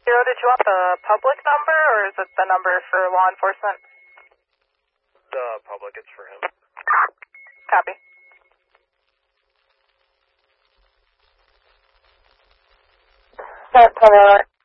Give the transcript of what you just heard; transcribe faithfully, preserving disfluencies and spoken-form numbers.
Zero, did you want the public number, or is it the number for law enforcement? The public, it's for him. Copy. Start,